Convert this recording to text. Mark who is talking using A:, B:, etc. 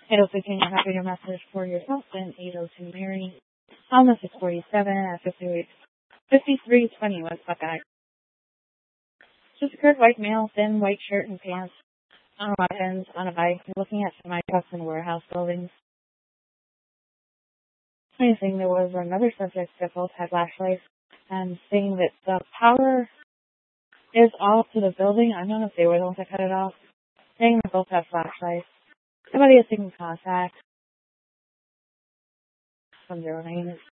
A: 802, can you copy your message for yourself? Then 802 Mary. Thomas is 47 at 5320 West Buckeye. Just occurred white male, thin white shirt and pants, on weapons, on a bike, looking at semi-trucks and warehouse buildings. Funny thing, there was another subject that both had flashlights and saying that the power is off to the building. I don't know if they were the ones that cut it off. Saying they both have flashlights. Somebody is taking contact from their name.